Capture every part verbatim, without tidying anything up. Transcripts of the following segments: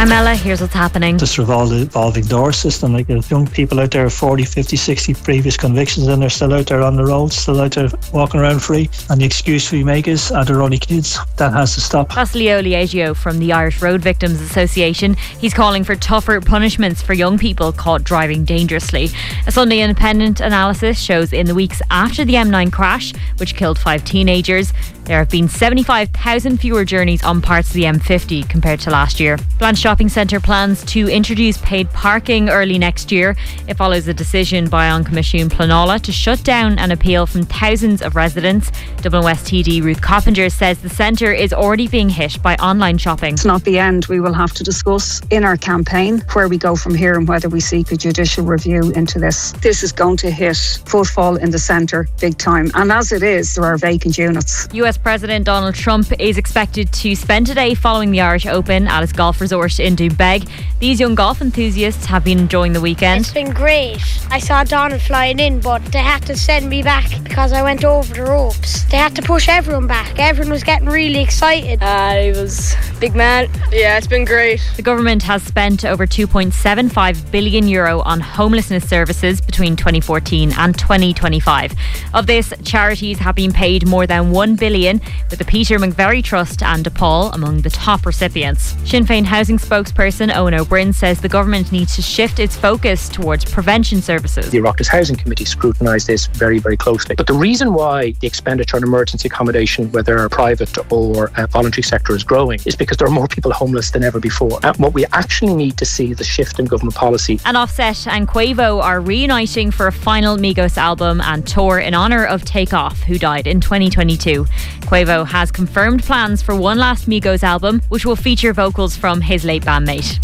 I'm Ella, here's what's happening. This revolving door system, like there's young people out there, forty, fifty, sixty previous convictions, and they're still out there on the road, still out there walking around free, and the excuse we make is, ah, they're only kids. That has to stop. That's Leo Liegio from the Irish Road Victims Association. He's calling for tougher punishments for young people caught driving dangerously. A Sunday Independent analysis shows in the weeks after the M nine crash, which killed five teenagers, there have been seventy-five thousand fewer journeys on parts of the M fifty compared to last year. Blanche Shopping Centre plans to introduce paid parking early next year. It follows a decision by An Comisiún Pleanála to shut down an appeal from thousands of residents. Dublin West T D Ruth Coppinger says the centre is already being hit by online shopping. It's not the end. We will have to discuss in our campaign where we go from here and whether we seek a judicial review into this. This is going to hit footfall in the centre big time. And as it is, there are vacant units. U S President Donald Trump is expected to spend today following the Irish Open at his golf resort in Doonbeg. These young golf enthusiasts have been enjoying the weekend. It's been great. I saw Donald flying in, but they had to send me back because I went over the ropes. They had to push everyone back. Everyone was getting really excited. Uh, it was big man. Yeah, it's been great. The government has spent over two point seven five billion euro on homelessness services between twenty fourteen and twenty twenty-five. Of this, charities have been paid more than one billion, with the Peter McVerry Trust and DePaul among the top recipients. Sinn Féin housing spokesperson Owen O'Brien says the government needs to shift its focus towards prevention services. The Oireachtas Housing Committee scrutinised this very, very closely. But the reason why the expenditure on emergency accommodation, whether private or uh, voluntary sector, is growing is because there are more people homeless than ever before. And what we actually need to see is a shift in government policy. And Offset and Quavo are reuniting for a final Migos album and tour in honour of Takeoff, who died in twenty twenty-two. Quavo has confirmed plans for one last Migos album, which will feature vocals from his late bandmate.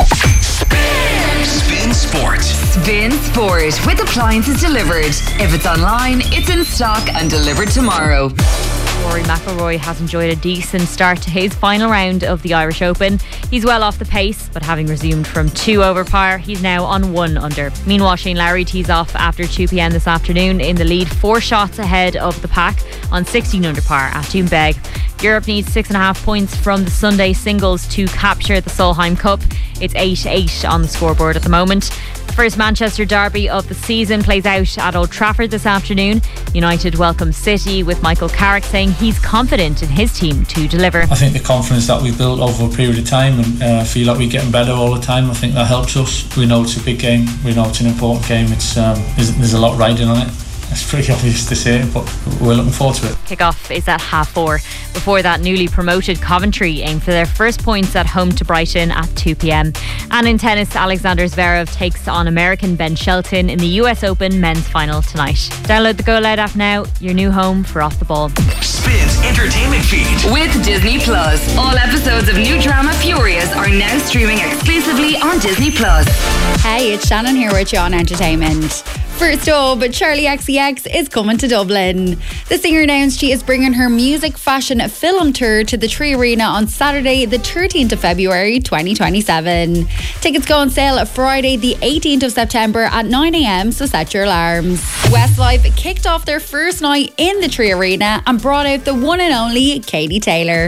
Spin Sport. Spin Sport with appliances delivered. If it's online, it's in stock and delivered tomorrow. Rory McIlroy has enjoyed a decent start to his final round of the Irish Open. He's well off the pace, but having resumed from two over par, he's now on one under. Meanwhile, Shane Lowry tees off after two p.m. this afternoon in the lead, four shots ahead of the pack on sixteen under par at Doonbeg. Europe needs six and a half points from the Sunday singles to capture the Solheim Cup. It's eight eight on the scoreboard at the moment. The first Manchester derby of the season plays out at Old Trafford this afternoon. United welcome City, with Michael Carrick saying he's confident in his team to deliver. I think the confidence that we've built over a period of time, and uh, feel like we're getting better all the time, I think that helps us. We know it's a big game, we know it's an important game. It's um, there's, there's a lot riding on it. It's pretty obvious to say, but we're looking forward to it. Kick-off is at half four. Before that, newly promoted Coventry aim for their first points at home to Brighton at two p.m. And in tennis, Alexander Zverev takes on American Ben Shelton in the U S Open men's final tonight. Download the Go Loud app now, your new home for Off the Ball. Spin's entertainment feed. With Disney Plus. All episodes of new drama Furious are now streaming exclusively on Disney Plus. Hey, it's Shannon here with you on Entertainment. First up, Charli X C X is coming to Dublin. The singer announced she is bringing her music, fashion, film tour to the Tree Arena on Saturday, the thirteenth of February twenty twenty-seven. Tickets go on sale Friday, the eighteenth of September at nine a.m, so set your alarms. Westlife kicked off their first night in the Tree Arena and brought out the one and only Katie Taylor.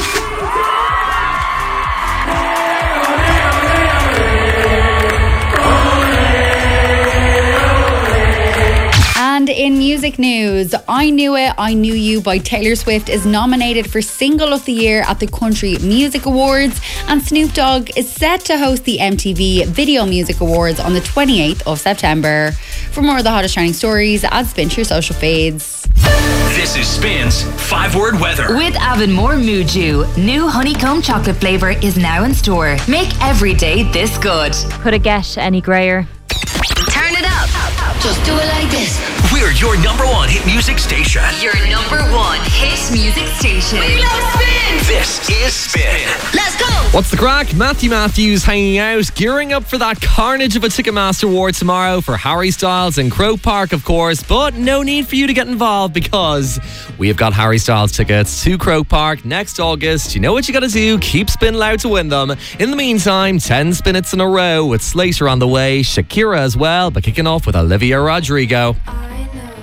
And in music news, I Knew It, I Knew You by Taylor Swift is nominated for Single of the Year at the Country Music Awards, and Snoop Dogg is set to host the M T V Video Music Awards on the twenty-eighth of September. For more of the hottest trending stories, add Spin to your social feeds. This is Spin's five-word weather. With Avonmore Muju, new honeycomb chocolate flavour is now in store. Make every day this good. Could it get any greyer? Turn it up. Just do it like this. We're your number one hit music station. Your number one hit music station. We love Spin. This is Spin. Let's go. What's the crack? Matthew Matthews hanging out, gearing up for that carnage of a Ticketmaster Award tomorrow for Harry Styles and Croke Park, of course. But no need for you to get involved because we have got Harry Styles tickets to Croke Park next August. You know what you got to do. Keep Spin loud to win them. In the meantime, ten spin-its in a row with Slater on the way, Shakira as well, but kicking off with Olivia Rodrigo.